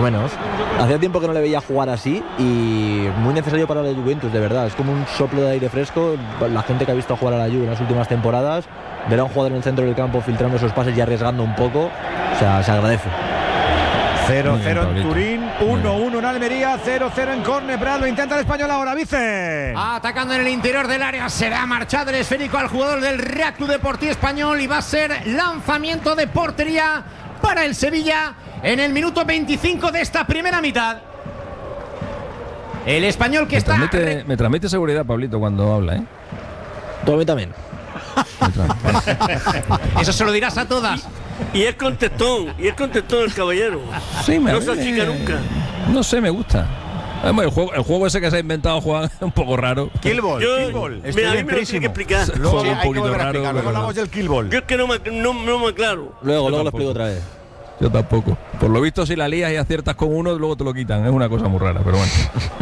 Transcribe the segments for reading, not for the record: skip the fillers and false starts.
menos. Hacía tiempo que no le veía jugar así y muy necesario para la Juventus, de verdad. Es como un soplo de aire fresco. La gente que ha visto jugar a la Juve en las últimas temporadas, ver a un jugador en el centro del campo filtrando esos pases y arriesgando un poco, o sea, se agradece. 0-0 en Turín, 1-1 en Almería, 0-0 en córner. Lo intenta el español ahora, Vicen. Atacando en el interior del área, se le ha marchado el esférico al jugador del Real Club Deportivo Español y va a ser lanzamiento de portería para el Sevilla en el minuto 25 de esta primera mitad. El español que me transmite seguridad, Pablito, cuando habla, ¿eh? Tú a mí también. Eso se lo dirás a todas. Y es contestón el caballero. Sí, no se achica nunca. No sé, me gusta. El juego ese que se ha inventado, Juan, es un poco raro. Killball. Mira, a mí me lo tiene que explicar. Luego un poquito raro. Luego hablamos del Killball. Yo es que no me aclaro. Luego lo explico otra vez. Yo tampoco. Por lo visto, si la lías y aciertas con uno, luego te lo quitan. Es una cosa muy rara, pero bueno.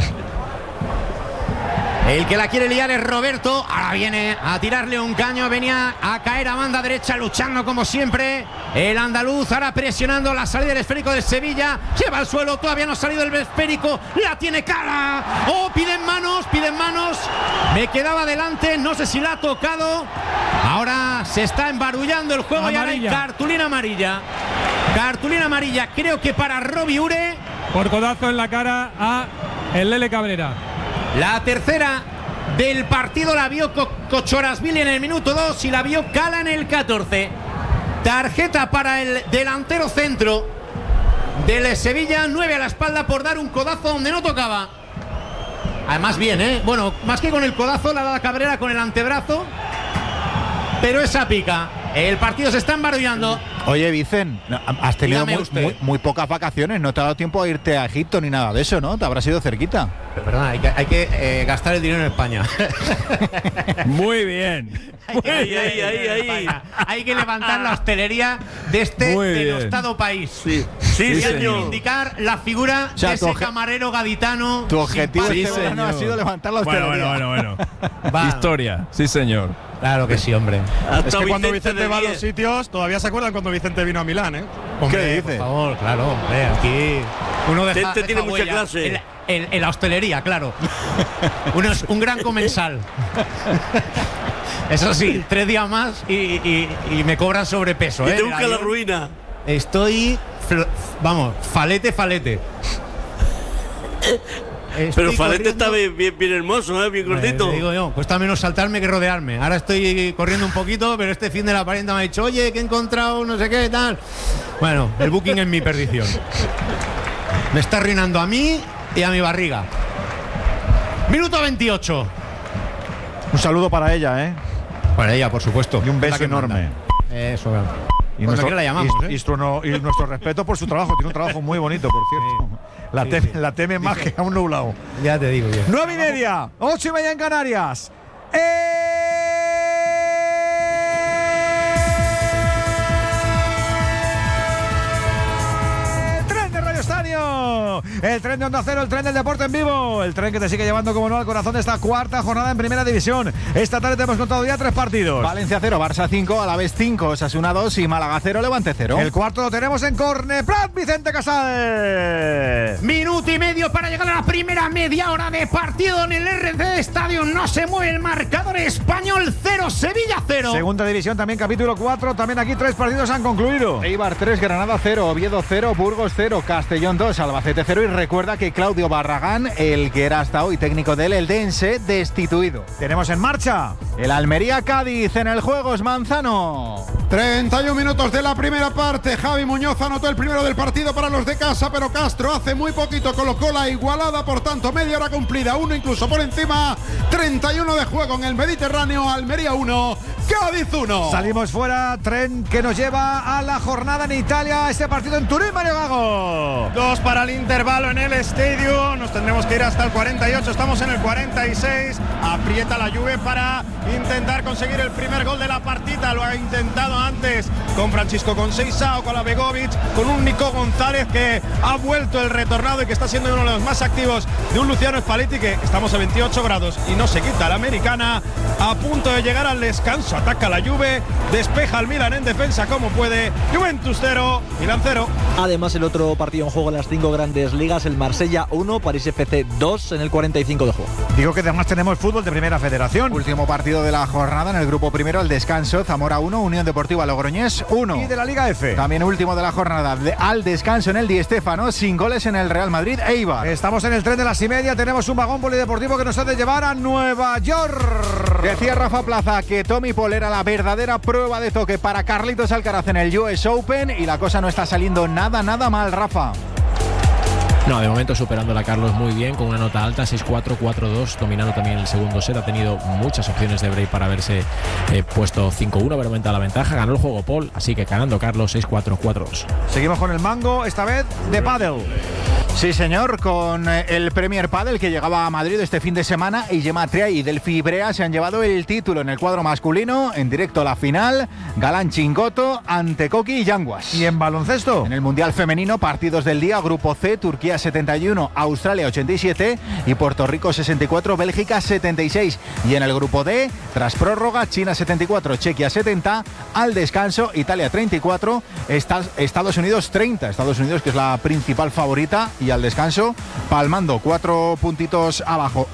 El que la quiere liar es Roberto. Ahora viene a tirarle un caño. Venía a caer a banda derecha, luchando como siempre. El andaluz ahora presionando la salida del esférico del Sevilla. Lleva al suelo, todavía no ha salido el esférico. La tiene cara. Oh, piden manos. Me quedaba delante, no sé si la ha tocado. Ahora se está embarullando el juego y ahora hay cartulina amarilla. Cartulina amarilla, creo que para Robbie Ure. Por codazo en la cara a el Lele Cabrera. La tercera del partido la vio Cochorasvili en el minuto 2 y la vio Cala en el 14. Tarjeta para el delantero centro del Sevilla, 9 a la espalda por dar un codazo donde no tocaba. Además bien, bueno, más que con el codazo la da Cabrera con el antebrazo, pero esa pica. El partido se está embarullando. Oye, Vicen, has tenido muy pocas vacaciones, no te ha dado tiempo a irte a Egipto ni nada de eso, ¿no? Te habrás ido cerquita. Pero perdona, hay que gastar el dinero en España. Muy bien. Hay que levantar la hostelería de este denostado país. Sí, señor. Indicar la figura de ese camarero gaditano. Tu objetivo este verano ha sido levantar la hostelería. Bueno. Historia, sí, señor. Claro que sí, hombre. Es que cuando Vicente va a los sitios, todavía se acuerdan cuando Vicente vino a Milán, ¿eh? Hombre, ¿qué dice? Por favor, claro, hombre, aquí uno deja tiene mucha clase. En la hostelería, claro. Uno es un gran comensal. Eso sí, 3 días más y me cobran sobrepeso. Y te busca la ruina. Estoy, falete. Pero Falete está bien hermoso, bien gordito. Digo yo, cuesta menos saltarme que rodearme. Ahora estoy corriendo un poquito, pero este fin de la parienta me ha dicho, oye, que he encontrado no sé qué, tal. Bueno, el booking es mi perdición. Me está arruinando a mí y a mi barriga. Minuto 28. Un saludo para ella, ¿eh? Para ella, por supuesto. Y un beso enorme. Eso, y la llamamos, y nuestro respeto por su trabajo. Tiene un trabajo muy bonito, por cierto. La teme más que a un nublado. Ya te digo yo. 9:30, 8:30 en Canarias. El tren de Onda Cero, el tren del deporte en vivo, el tren que te sigue llevando como no al corazón de esta cuarta jornada en Primera División. Esta tarde te hemos contado ya 3 partidos. Valencia 0, Barça 5, Alavés 5, Osasuna 2 y Málaga 0, Levante 0. El cuarto lo tenemos en Corneplat, Vicente Casal. Minuto y medio para llegar a la primera media hora de partido en el RC Estadio. No se mueve el marcador. Español 0, Sevilla 0. Segunda División también, capítulo 4. También aquí 3 partidos han concluido. Eibar 3, Granada 0, Oviedo 0, Burgos 0, Castellón 2, Albacete 0 y recuerda que Claudio Barragán, el que era hasta hoy técnico del Eldense, destituido. Tenemos en marcha el Almería-Cádiz. En el juego es Manzano. 31 minutos de la primera parte. Javi Muñoz anotó el primero del partido para los de casa, pero Castro hace muy poquito colocó la igualada, por tanto media hora cumplida, 1 incluso por encima. 31 de juego en el Mediterráneo. Almería 1, Cádiz 1. Salimos fuera, tren que nos lleva a la jornada en Italia, este partido en Turín, Mario Gago. 2 para el intervalo en el estadio. Nos tendremos que ir hasta el 48, estamos en el 46. Aprieta la Juve para intentar conseguir el primer gol de la partida. Lo ha intentado antes con Francisco Conceição, con la Begovic, con un Nico González que ha vuelto el retornado y que está siendo uno de los más activos de un Luciano Spalletti, que estamos a 28 grados y no se quita la americana. A punto de llegar al descanso, ataca la Juve, despeja al Milan en defensa como puede. Juventus 0, Milan 0. Además, el otro partido en juego en las 5 grandes ligas, el Marsella 1, París FC 2 en el 45 de juego. Digo que además tenemos fútbol de Primera Federación. Último partido de la jornada en el grupo primero, el descanso, Zamora 1, Unión Deportiva Logroñés 1. Y de la Liga F. También último de la jornada, al descanso en el Di Stéfano, sin goles en el Real Madrid Eibar. Estamos en el tren de las y media, tenemos un vagón polideportivo que nos ha de llevar a Nueva York. Decía Rafa Plaza que Tommy Paul era la verdadera prueba de toque para Carlitos Alcaraz en el US Open y la cosa no está saliendo nada mal, Rafa. No, de momento superándola Carlos muy bien, con una nota alta, 6-4, 4-2, dominando también el segundo set. Ha tenido muchas opciones de break para haberse puesto 5-1, haber aumentado la ventaja. Ganó el juego Paul, así que ganando Carlos 6-4, 4-2. Seguimos con el mango, esta vez de pádel. Sí, señor, con el Premier Padel que llegaba a Madrid este fin de semana y Gemma Triay y Delphi Brea se han llevado el título en el cuadro masculino, en directo a la final, Galán Chingoto ante Coqui y Yanguas. ¿Y en baloncesto? En el Mundial Femenino, partidos del día, Grupo C, Turquía 71, Australia 87 y Puerto Rico 64, Bélgica 76. Y en el Grupo D, tras prórroga, China 74, Chequia 70, al descanso, Italia 34, Estados Unidos 30, Estados Unidos que es la principal favorita, y al descanso, palmando 4 puntitos abajo.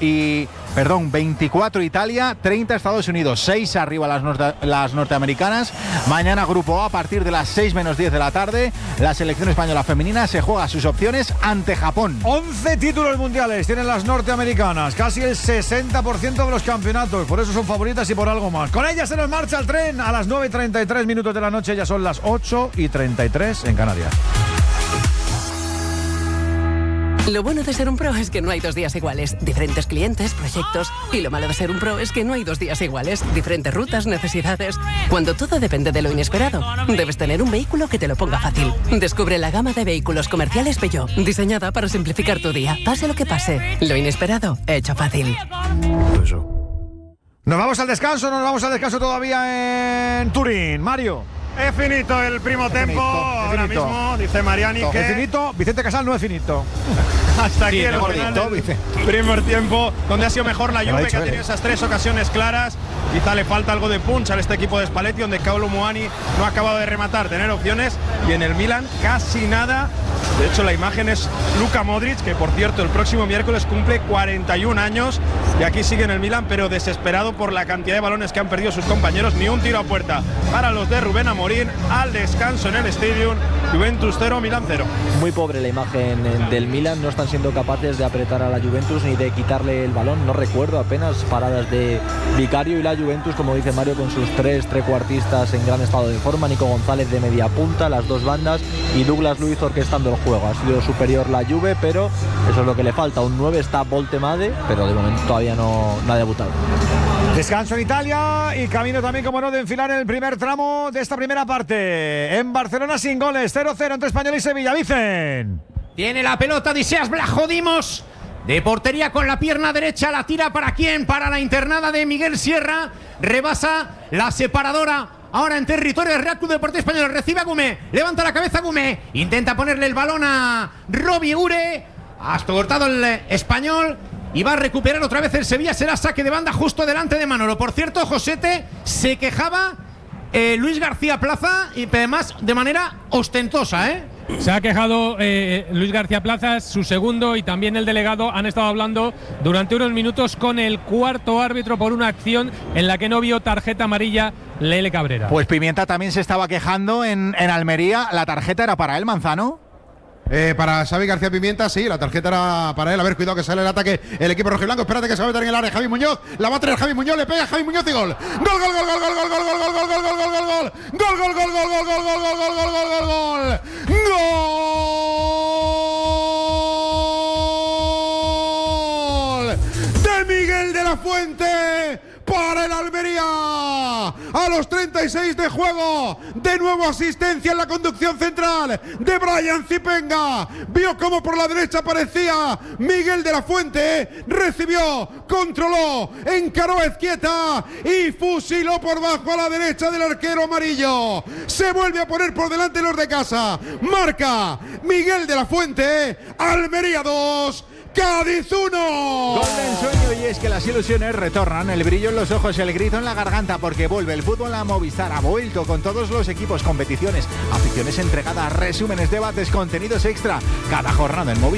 24 Italia, 30 Estados Unidos, 6 arriba las norteamericanas. Mañana Grupo A, a partir de las 6 menos 10 de la tarde, la selección española femenina se juega sus opciones ante Japón. 11 títulos mundiales tienen las norteamericanas, casi el 60% de los campeonatos, por eso son favoritas y por algo más. Con ellas se nos marcha el tren a las 9:33 minutos de la noche, ya son las 8:33 en Canarias. Lo bueno de ser un pro es que no hay 2 días iguales. Diferentes clientes, proyectos. Y lo malo de ser un pro es que no hay 2 días iguales. Diferentes rutas, necesidades. Cuando todo depende de lo inesperado, debes tener un vehículo que te lo ponga fácil. Descubre la gama de vehículos comerciales Peugeot, diseñada para simplificar tu día. Pase lo que pase, lo inesperado, hecho fácil. Nos vamos al descanso todavía en Turín. Mario. Es finito el primo tempo, ahora mismo, dice Mariani que... Es finito, Vicente Casal no es finito. Hasta aquí el primer tiempo, donde ha sido mejor la Juve, que ha tenido esas 3 ocasiones claras. Quizá le falta algo de punch a este equipo de Spalletti, donde Kolo Muani no ha acabado de rematar, tener opciones, y en el Milan casi nada. De hecho, la imagen es Luka Modric, que por cierto el próximo miércoles cumple 41 años y aquí sigue en el Milan, pero desesperado por la cantidad de balones que han perdido sus compañeros. Ni un tiro a puerta para los de Rubén Amorín. Al descanso en el Stadium, Juventus 0, Milan 0. Muy pobre la imagen del Milan, no están siendo capaces de apretar a la Juventus ni de quitarle el balón. No recuerdo apenas paradas de Vicario, y la Juventus, como dice Mario, con sus 3 trecuartistas en gran estado de forma, Nico González de media punta, las 2 bandas, y Douglas Luiz orquestando el juego. Ha sido superior la Juve, pero eso es lo que le falta. Un 9 está Voltemade, pero de momento todavía no ha debutado. Descanso en Italia y camino también, como no, de enfilar el primer tramo de esta primera parte. En Barcelona sin goles, 0-0 entre Español y Sevilla. Vicen. Tiene la pelota Odysseas Vlachodimos. De portería con la pierna derecha, la tira ¿para quién? Para la internada de Miguel Sierra. Rebasa la separadora. Ahora en territorio del Real Club Deportivo Español. Recibe a Gumé. Levanta la cabeza Gumé. Intenta ponerle el balón a Robbie Ure. Hasta cortado el español. Y va a recuperar otra vez el Sevilla. Será saque de banda justo delante de Manolo. Por cierto, Josete, se quejaba Luis García Plaza, y además de manera ostentosa, Se ha quejado Luis García Plaza, su segundo, y también el delegado han estado hablando durante unos minutos con el cuarto árbitro por una acción en la que no vio tarjeta amarilla Lele Cabrera. Pues Pimienta también se estaba quejando en Almería. ¿La tarjeta era para él, Manzano? Para Xavi García Pimienta, sí, la tarjeta era para él. A ver, cuidado que sale el ataque el equipo rojiblanco. Espérate que se va a meter en el área Javi Muñoz. La va a traer Javi Muñoz, le pega Javi Muñoz y gol. Gol, gol, gol, gol, gol, gol, gol, gol, gol, gol, gol, gol, gol, gol. Gol, gol, gol, gol, gol, gol, gol, gol, gol, gol, gol. Gol de Miguel de la Fuente. para el Almería. A los 36 de juego, de nuevo asistencia en la conducción central de Brian Zipenga. Vio cómo por la derecha aparecía Miguel de la Fuente, recibió, controló, encaró a Ezquieta y fusiló por bajo a la derecha del arquero amarillo. Se vuelve a poner por delante los de casa. Marca Miguel de la Fuente. Almería 2, Cádiz 1. Gol de ensueño, y es que las ilusiones retornan, el brillo en los ojos, el grito en la garganta, porque vuelve el fútbol a Movistar. Ha vuelto con todos los equipos, competiciones, aficiones entregadas, resúmenes, debates, contenidos extra. Cada jornada en Movistar